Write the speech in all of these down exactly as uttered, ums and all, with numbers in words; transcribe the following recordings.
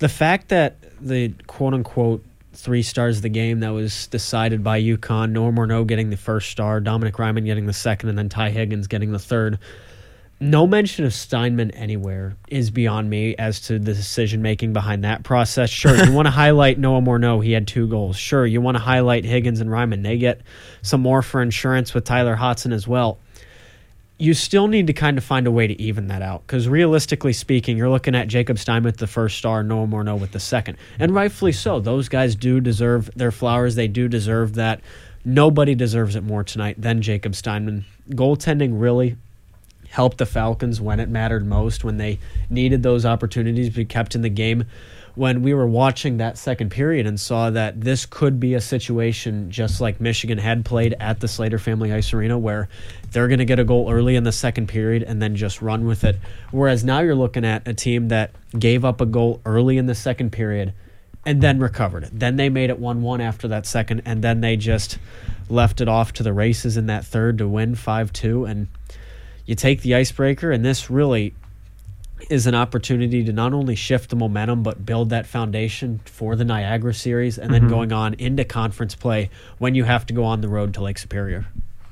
the fact that the quote-unquote three stars of the game that was decided by UConn, Noah Morneau getting the first star, Dominic Ryman getting the second, and then Ty Higgins getting the third, no mention of Steinman anywhere is beyond me as to the decision-making behind that process. Sure, you want to highlight Noah Morneau. He had two goals. Sure, you want to highlight Higgins and Ryman. They get some more for insurance with Tyler Hodson as well. You still need to kind of find a way to even that out because realistically speaking, you're looking at Jacob Steinman with the first star, Noah Morneau with the second. And rightfully so. Those guys do deserve their flowers. They do deserve that. Nobody deserves it more tonight than Jacob Steinman. Goaltending really helped the Falcons when it mattered most, when they needed those opportunities to be kept in the game. When we were watching that second period and saw that this could be a situation just like Michigan had played at the Slater Family Ice Arena where they're going to get a goal early in the second period and then just run with it. Whereas now you're looking at a team that gave up a goal early in the second period and then recovered it. Then they made it one one after that second, and then they just left it off to the races in that third to win five two. And you take the icebreaker, and this really is an opportunity to not only shift the momentum but build that foundation for the Niagara series and then mm-hmm. going on into conference play when you have to go on the road to Lake Superior.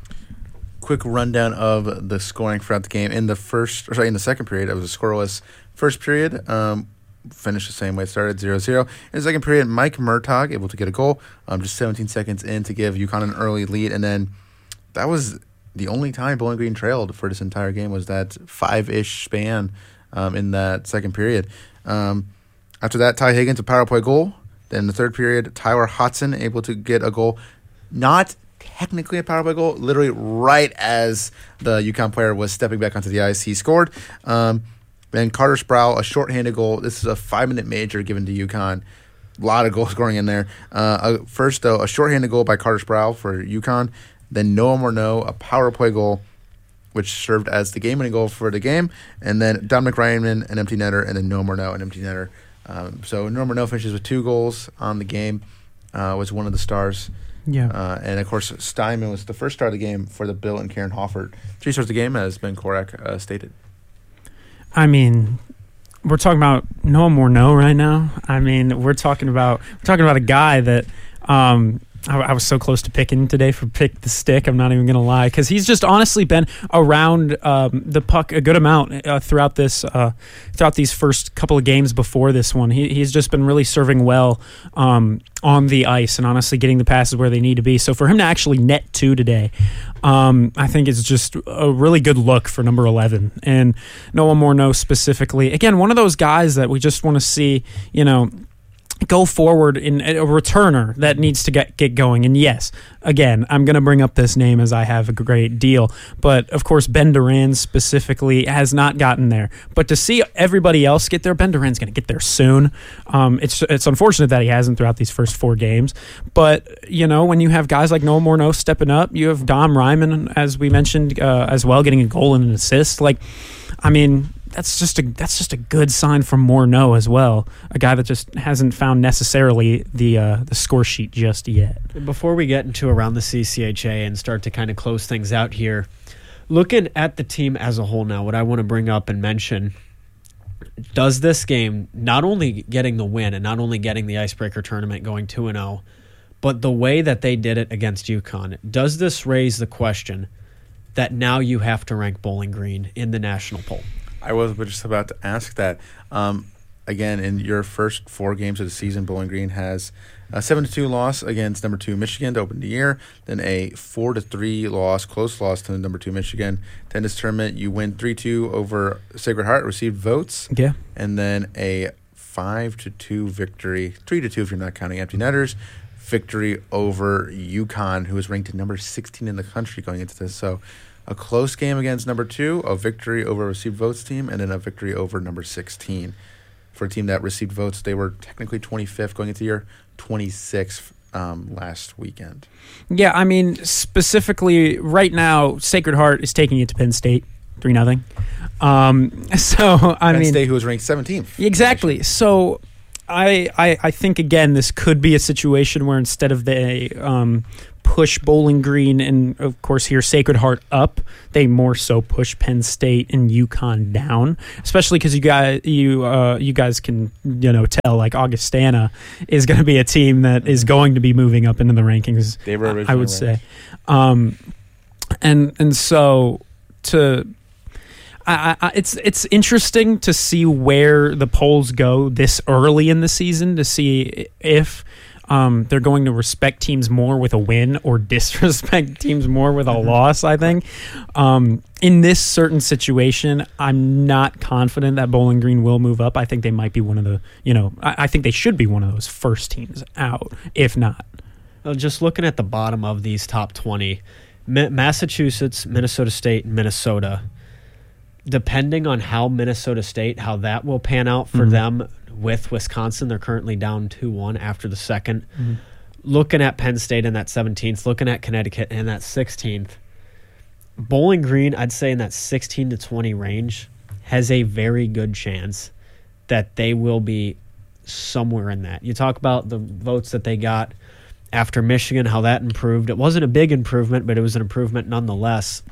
Quick rundown of the scoring throughout the game. In the first, or sorry, in the second period, it was a scoreless first period. Um, finished the same way it started, zero zero. In the second period, Mike Murtaugh able to get a goal um, just seventeen seconds in to give UConn an early lead, and then that was the only time Bowling Green trailed for this entire game was that five-ish span Um, in that second period. Um, after that, Ty Higgins, a power play goal. Then in the third period, Tyler Hodson able to get a goal. Not technically a power play goal, literally right as the UConn player was stepping back onto the ice, he scored. Um, then Carter Sproul, a shorthanded goal. This is a five-minute major given to UConn. A lot of goal scoring in there. Uh, first, though, a shorthanded goal by Carter Sproul for UConn. Then Noah Morneau, a power play goal, which served as the game-winning goal for the game. And then Dominic Ryman, an empty netter, and then Noah Morneau, an empty netter. Um, so Noah Morneau finishes with two goals on the game, uh, was one of the stars. Yeah. Uh, and, of course, Steinman was the first star of the game for the Bill and Karen Hoffert. Three stars of the game, as Ben Korak uh, stated. I mean, we're talking about Noah Morneau right now. I mean, we're talking about we're talking about a guy that um, – I, I was so close to picking today for Pick the Stick. I'm not even going to lie, because he's just honestly been around um, the puck a good amount uh, throughout this, uh, throughout these first couple of games before this one. He, he's just been really serving well um, on the ice and honestly getting the passes where they need to be. So for him to actually net two today, um, I think it's just a really good look for number eleven. And Noah Morneau specifically, again, one of those guys that we just want to see, you know, go forward in a returner that needs to get, get going. And yes, again, I'm going to bring up this name as I have a great deal. But, of course, Ben Duran specifically has not gotten there. But to see everybody else get there, Ben Duran's going to get there soon. Um, it's it's unfortunate that he hasn't throughout these first four games. But, you know, when you have guys like Noah Morneau stepping up, you have Dom Ryman, as we mentioned, uh, as well, getting a goal and an assist. Like, I mean, that's just a that's just a good sign from Morneau as well, a guy that just hasn't found necessarily the uh, the score sheet just yet. Before we get into around the C C H A and start to kind of close things out here, looking at the team as a whole now, what I want to bring up and mention, does this game, not only getting the win and not only getting the Icebreaker tournament going two and oh, but the way that they did it against UConn, does this raise the question that now you have to rank Bowling Green in the national poll? I was just about to ask that. Um, again, in your first four games of the season, Bowling Green has a seven to two loss against number two Michigan to open the year, then a four to three loss, close loss to number two Michigan. Then this tournament, you win three two over Sacred Heart, received votes. Yeah. And then a five to two victory, three to two if you're not counting empty netters, victory over UConn, who was ranked at number sixteen in the country going into this. So a close game against number two, a victory over a received votes team, and then a victory over number sixteen. For a team that received votes, they were technically twenty-fifth going into the year, twenty-sixth um, last weekend. Yeah, I mean, specifically right now, Sacred Heart is taking it to Penn State, three nothing. Um, so, I Penn mean... State, who was ranked seventeenth. Exactly. So... I, I, I think, again, this could be a situation where instead of the um, push Bowling Green and, of course, here Sacred Heart up. They more so push Penn State and UConn down, especially because you guys, you uh, you guys can you know tell like Augustana is going to be a team that is going to be moving up into the rankings. They were originally I would say, um, and and so to. I, I, it's it's interesting to see where the polls go this early in the season to see if um, they're going to respect teams more with a win or disrespect teams more with a loss. I think um, in this certain situation, I'm not confident that Bowling Green will move up. I think they might be one of the you know I, I think they should be one of those first teams out, if not. Well, just looking at the bottom of these top twenty, Ma- Massachusetts, Minnesota State, and Minnesota. Depending on how Minnesota State, how that will pan out for mm-hmm. them with Wisconsin, they're currently down two one after the second. Mm-hmm. Looking at Penn State in that seventeenth, looking at Connecticut in that sixteenth, Bowling Green, I'd say in that sixteen to twenty range, has a very good chance that they will be somewhere in that. You talk about the votes that they got after Michigan, how that improved. It wasn't a big improvement, but it was an improvement nonetheless.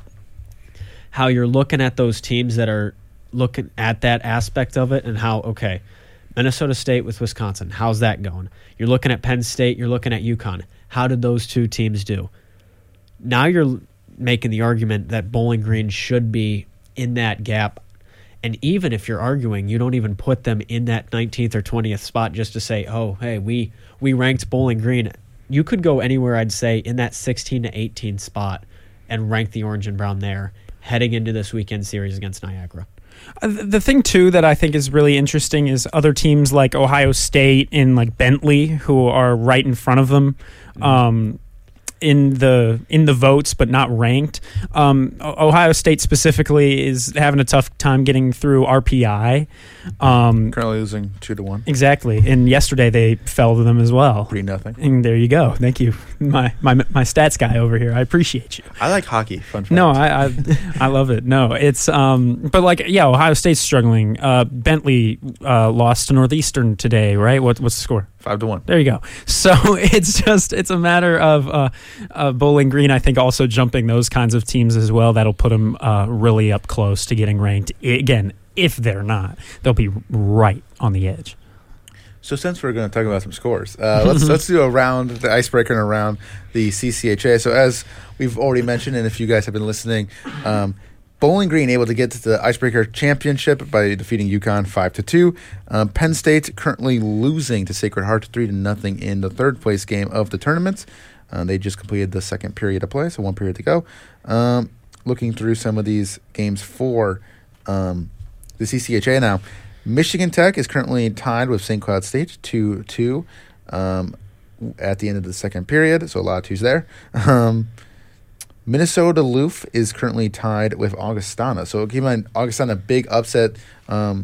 How you're looking at those teams that are looking at that aspect of it and how, okay, Minnesota State with Wisconsin, how's that going? You're looking at Penn State, you're looking at UConn. How did those two teams do? Now you're making the argument that Bowling Green should be in that gap. And even if you're arguing, you don't even put them in that nineteenth or twentieth spot just to say, oh, hey, we, we ranked Bowling Green. You could go anywhere, I'd say, in that sixteen to eighteen spot and rank the Orange and Brown there, heading into this weekend series against Niagara. The thing, too, that I think is really interesting is other teams like Ohio State and like Bentley, who are right in front of them um, in the in the votes, but not ranked. Um, Ohio State specifically is having a tough time getting through R P I. Um, Currently losing two to one. Exactly, and yesterday they fell to them as well. Three nothing. And there you go. Thank you, my my my stats guy over here. I appreciate you. I like hockey. Fun fact. No, I I, I love it. No, it's um, but like yeah, Ohio State's struggling. Uh, Bentley uh, lost to Northeastern today, right? What what's the score? Five to one. There you go. So it's just it's a matter of uh, uh, Bowling Green. I think also jumping those kinds of teams as well. That'll put them uh, really up close to getting ranked again. If they're not, they'll be right on the edge. So since we're going to talk about some scores, uh, let's let's do a round, the icebreaker and around the C C H A. So as we've already mentioned, and if you guys have been listening, um, Bowling Green able to get to the icebreaker championship by defeating UConn five to two. Um, Penn State currently losing to Sacred Heart three to nothing in the third place game of the tournament. Uh, they just completed the second period of play, so one period to go. Um, looking through some of these games for um, the C C H A now. Michigan Tech is currently tied with Saint Cloud State two two um, at the end of the second period, so a lot of twos there. Um, Minnesota Duluth is currently tied with Augustana. So keep in mind, Augustana, big upset um,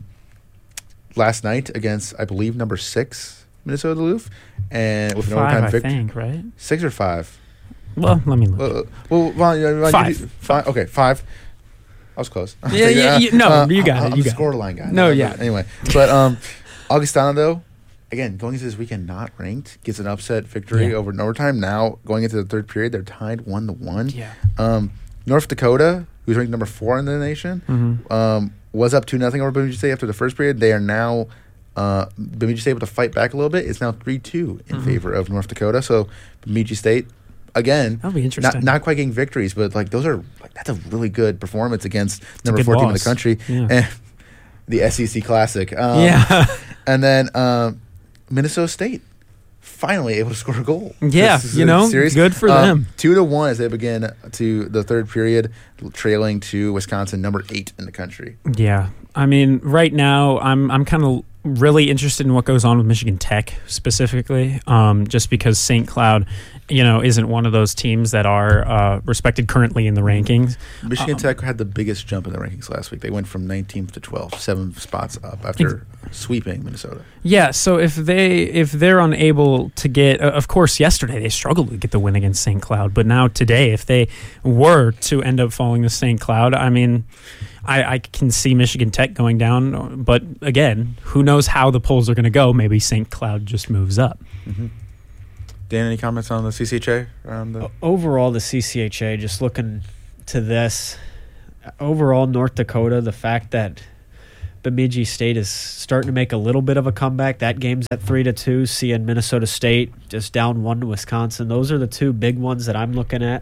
last night against, I believe, number six Minnesota Duluth, and with an five, overtime I victory. think, right? Six or five? Well, let me look. Well, well, well you- you Five. do- five. Okay, five. I was close. Yeah, yeah, yeah, no, you got I'm, it, I'm you the got it. score line guy. No, But yeah. Anyway, but um, Augustana though, again going into this weekend not ranked, gets an upset victory Yeah. over in overtime. Now going into the third period, they're tied one to one. Yeah. Um, North Dakota, who's ranked number four in the nation, Mhm. um, was up two nothing over Bemidji State after the first period. They are now. Uh, Bemidji State able to fight back a little bit. It's now three two in Mhm. favor of North Dakota. So Bemidji State, again, That'll be not interesting. not quite getting victories, but like those are like that's a really good performance against number good four team in the loss. country, Yeah. and the S E C Classic. Um, yeah. and then um, Minnesota State finally able to score a goal. Yeah, This is you a know, series. good for Um, them. Two to one as they begin to the third period, trailing to Wisconsin, number eight in the country. Yeah. I mean, right now, I'm I'm kind of really interested in what goes on with Michigan Tech specifically, um, just because Saint Cloud, you know, isn't one of those teams that are uh, respected currently in the rankings. Michigan Um, Tech had the biggest jump in the rankings last week. They went from nineteenth to twelfth, seven spots up after sweeping Minnesota. Yeah, so if they if they're unable to get, uh, of course, yesterday they struggled to get the win against Saint Cloud, but now today, if they were to end up falling to Saint Cloud, I mean, I, I can see Michigan Tech going down, but again, who knows how the polls are going to go? Maybe Saint Cloud just moves up. Mm-hmm. Dan, any comments on the C C H A? Around the- Overall, the C C H A, just looking to this, overall, North Dakota, the fact that Bemidji State is starting to make a little bit of a comeback. That game's at three to two. Seeing Minnesota State just down one to Wisconsin. Those are the two big ones that I'm looking at.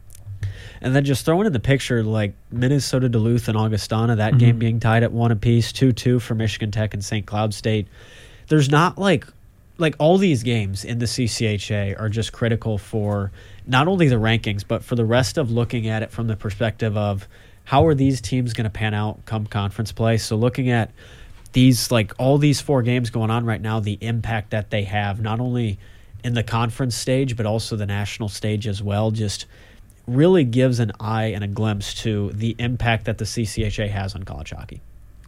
And then just throwing in the picture like Minnesota Duluth and Augustana, that mm-hmm. game being tied at one apiece, two two for Michigan Tech and Saint Cloud State. There's not like like all these games in the C C H A are just critical for not only the rankings, but for the rest of looking at it from the perspective of how are these teams going to pan out come conference play. So looking at these, like all these four games going on right now, the impact that they have, not only in the conference stage, but also the national stage as well, just really gives an eye and a glimpse to the impact that the C C H A has on college hockey.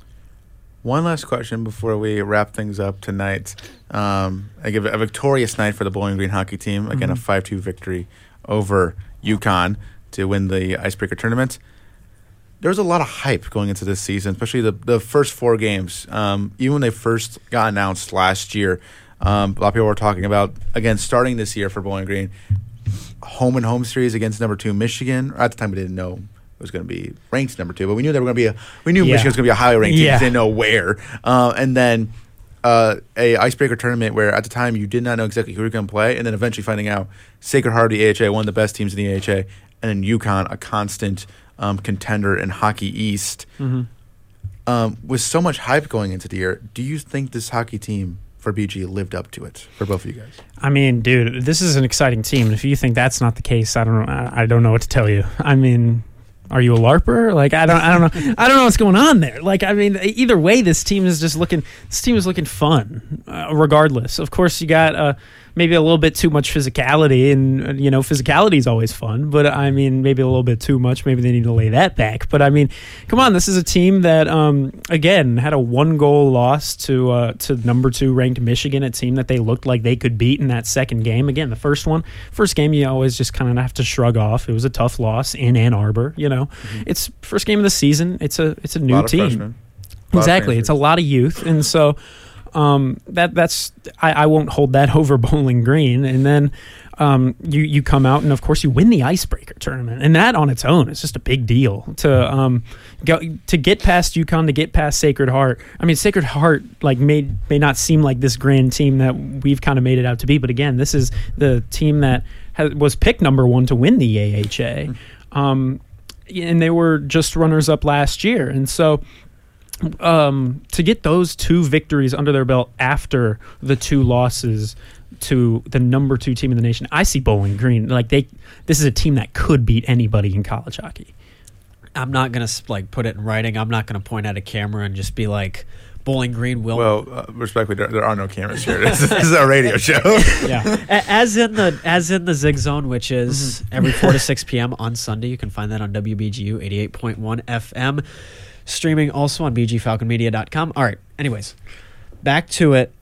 One last question before we wrap things up tonight. Um, I give a victorious night for the Bowling Green hockey team. Again, mm-hmm. a five two victory over UConn to win the Icebreaker tournament. There was a lot of hype going into this season, especially the, the first four games. Um, even when they first got announced last year, um, a lot of people were talking about, again, starting this year for Bowling Green, home and home series against number two Michigan. At the time, we didn't know was going to be ranked number two, but we knew they were going to be a, we knew yeah. Michigan was going to be a highly ranked team. Yeah. We didn't know where. Uh, and then uh, a icebreaker tournament where at the time you did not know exactly who you were going to play, and then eventually finding out Sacred Heart of the A H A, one of the best teams in the A H A, and then UConn, a constant um, contender in Hockey East. Mm-hmm. Um, with so much hype going into the year, do you think this hockey team for B G lived up to it for both of you guys? I mean, dude, this is an exciting team. And if you think that's not the case, I don't know. I, I don't know what to tell you. I mean, are you a LARPer? Like, I don't, I don't know. I don't know what's going on there. Like, I mean, either way, this team is just looking. This team is looking fun, uh, regardless. Of course, you got uh, maybe a little bit too much physicality, and uh, you know, physicality is always fun. But I mean, maybe a little bit too much. Maybe they need to lay that back. But I mean, come on, this is a team that, um, again, had a one-goal loss to uh, to number two ranked Michigan, a team that they looked like they could beat in that second game. Again, the first one, first game, you always just kind of have to shrug off. It was a tough loss in Ann Arbor. You know, mm-hmm. It's first game of the season. It's a it's a new a team. Exactly, it's a lot of youth, and so. Um, that that's I, I won't hold that over Bowling Green. And then um, you you come out and of course you win the Icebreaker tournament, and that on its own is just a big deal to um go to get past UConn, to get past Sacred Heart. I mean, Sacred Heart like may may not seem like this grand team that we've kind of made it out to be, but again, this is the team that has, was picked number one to win the A H A, um, and they were just runners up last year, and so. Um, to get those two victories under their belt after the two losses to the number two team in the nation, I see Bowling Green like they. This is a team that could beat anybody in college hockey. I'm not gonna like put it in writing. I'm not gonna point at a camera and just be like, Bowling Green will. Well, uh, respectfully, there, there are no cameras here. This, this is a radio show. Yeah, as in the as in the Zig Zone, which is mm-hmm. every four to six p.m. on Sunday. You can find that on W B G U eighty-eight point one F M. Streaming also on b g falcon media dot com. All right, anyways, back to it.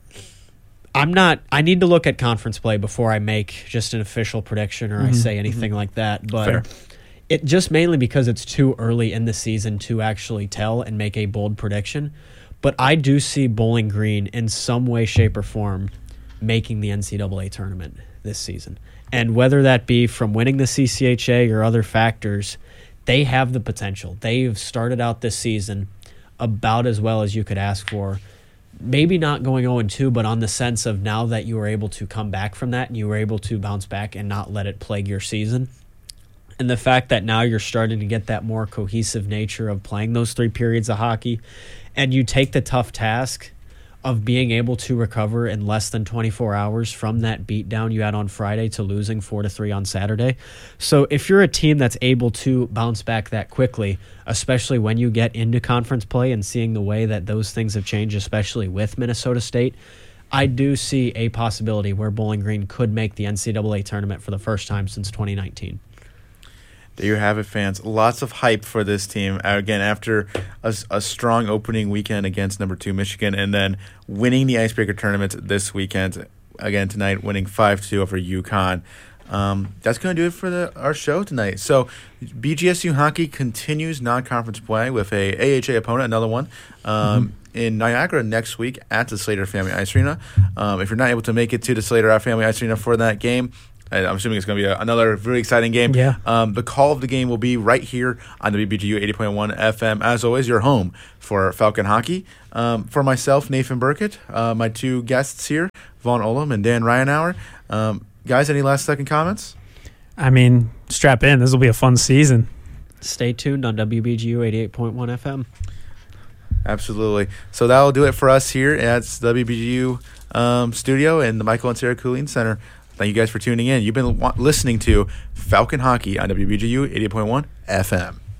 I'm not, I need to look at conference play before I make just an official prediction or mm-hmm. I say anything mm-hmm. like that. But Fair. It just mainly because it's too early in the season to actually tell and make a bold prediction. But I do see Bowling Green in some way, shape, or form making the N C double A tournament this season. And whether that be from winning the C C H A or other factors, they have the potential. They've started out this season about as well as you could ask for. Maybe not going oh and two, but on the sense of now that you were able to come back from that and you were able to bounce back and not let it plague your season. And the fact that now you're starting to get that more cohesive nature of playing those three periods of hockey, and you take the tough task of being able to recover in less than twenty-four hours from that beatdown you had on Friday to losing four to three on Saturday. So if you're a team that's able to bounce back that quickly, especially when you get into conference play and seeing the way that those things have changed, especially with Minnesota State, I do see a possibility where Bowling Green could make the N C double A tournament for the first time since twenty nineteen. There you have it, fans. Lots of hype for this team. Again, after a, a strong opening weekend against number two Michigan, and then winning the Icebreaker tournament this weekend. Again, tonight, winning five two over UConn. Um, that's going to do it for the, our show tonight. So, B G S U hockey continues non-conference play with a A H A opponent, another one. Um, mm-hmm. in Niagara next week at the Slater Family Ice Arena. Um, if you're not able to make it to the Slater Family Ice Arena for that game, I'm assuming it's going to be a, another really exciting game. Yeah. Um, the call of the game will be right here on W B G U eighty point one F M. As always, your home for Falcon hockey. Um, for myself, Nathan Burkett, uh, my two guests here, Vaughn Olam and Dan Ryanauer. Um, guys, any last second comments? I mean, strap in. This will be a fun season. Stay tuned on W B G U eighty-eight point one F M. Absolutely. So that will do it for us here at W B G U um, studio and the Michael and Sarah Cooling Center. Thank you guys for tuning in. You've been wa- listening to Falcon Hockey on W B G U eighty point one F M.